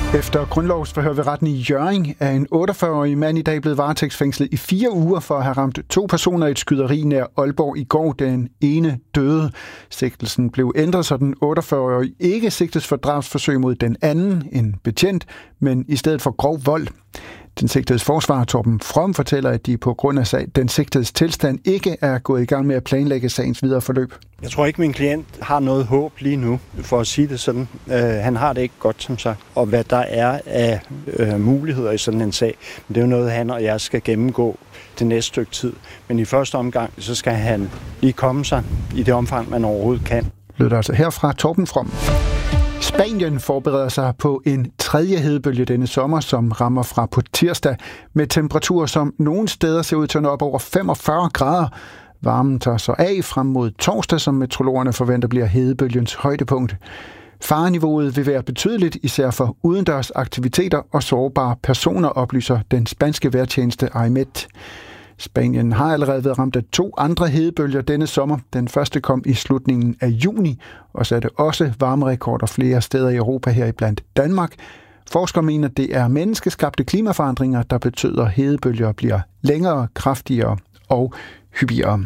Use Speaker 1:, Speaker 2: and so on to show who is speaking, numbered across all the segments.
Speaker 1: Efter grundlovsforhør ved retten i Hjørring er en 48-årig mand i dag blevet varetægtsfængslet i 4 uger for at have ramt 2 personer i et skyderi nær Aalborg i går. Den ene døde. Sigtelsen blev ændret, så den 48-årige ikke sigtes for drabsforsøg mod den anden, en betjent, men i stedet for grov vold. Den sigtedes forsvarer, Torben From, fortæller, at de på grund af den sigtedes tilstand ikke er gået i gang med at planlægge sagens videre forløb.
Speaker 2: Jeg tror ikke, min klient har noget håb lige nu, for at sige det sådan. Han har det ikke godt, som sagt. Og hvad der er af muligheder i sådan en sag, det er jo noget, han og jeg skal gennemgå det næste stykke tid. Men i første omgang, så skal han lige komme sig i det omfang, man overhovedet kan.
Speaker 1: Lød altså herfra Torben From. Spanien forbereder sig på en 3. hedebølge denne sommer, som rammer fra på tirsdag, med temperaturer, som nogle steder ser ud til at nå op over 45 grader. Varmen tager så af frem mod torsdag, som meteorologerne forventer bliver hedebølgens højdepunkt. Fareniveauet vil være betydeligt, især for udendørs aktiviteter og sårbare personer, oplyser den spanske vejrtjeneste AEMET. Spanien har allerede været ramt af 2 andre hedebølger denne sommer. Den første kom i slutningen af juni, og satte også varmerekorder flere steder i Europa, heriblandt Danmark. Forskere mener, det er menneskeskabte klimaforandringer, der betyder, at hedebølger bliver længere, kraftigere og hyppigere.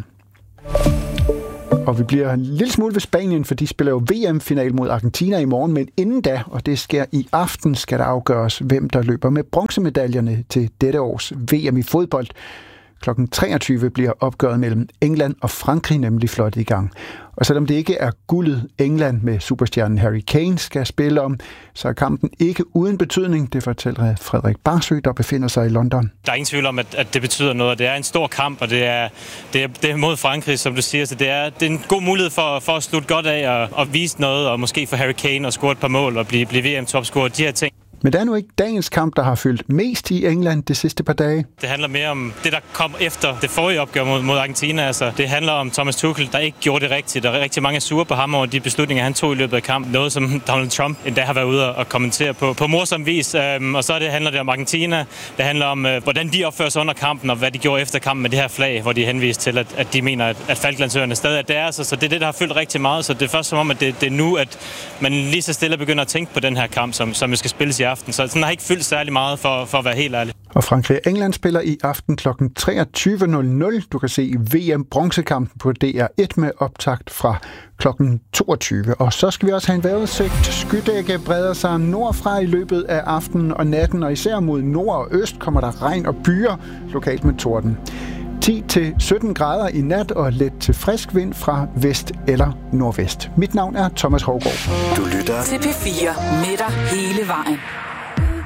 Speaker 1: Og vi bliver en lille smule ved Spanien, for de spiller jo VM-final mod Argentina i morgen, men inden da, og det sker i aften, skal der afgøres, hvem der løber med bronzemedaljerne til dette års VM i fodbold. Klokken 23 bliver opgøret mellem England og Frankrig nemlig flot i gang. Og selvom det ikke er guldet England med superstjernen Harry Kane skal spille om, så er kampen ikke uden betydning, det fortæller Frederik Barsø, der befinder sig i London.
Speaker 3: Der er ingen tvivl om, at det betyder noget. Det er en stor kamp, og det er mod Frankrig, som du siger. Så det er en god mulighed for at slutte godt af og vise noget, og måske for Harry Kane at score et par mål og blive VM-topscorer. De her ting.
Speaker 1: Men det er nu ikke dagens kamp, der har fyldt mest i England de sidste par dage.
Speaker 3: Det handler mere om det, der kom efter det forrige opgør mod Argentina. Altså, det handler om Thomas Tuchel, der ikke gjorde det rigtigt. Der er rigtig mange sure på ham over de beslutninger, han tog i løbet af kampen. Noget, som Donald Trump endda har været ude og kommentere på morsom vis. Og så handler det om Argentina. Det handler om, hvordan de opfører sig under kampen, og hvad de gjorde efter kampen med det her flag, hvor de henviste til, at de mener, at Falklandsøerne stadig er deres. Så det er det, der har fyldt rigtig meget. Så det er først som om, at det er nu, at man lige så stille begynder at tænke på den her kamp, som jo skal spilles i aften. Så den har ikke fyldt særlig meget, for at være helt ærlig.
Speaker 1: Og Frankrig og England spiller i aften kl. 23.00. Du kan se VM-bronzekampen på DR1 med optakt fra kl. 22. Og så skal vi også have en vejrudsigt. Skydække breder sig nordfra i løbet af aftenen og natten, og især mod nord og øst kommer der regn og byer, lokalt med torden. 10-17 grader i nat og let til frisk vind fra vest eller nordvest. Mit navn er Thomas Hougaard.
Speaker 4: Du lytter til P4 med dig hele vejen.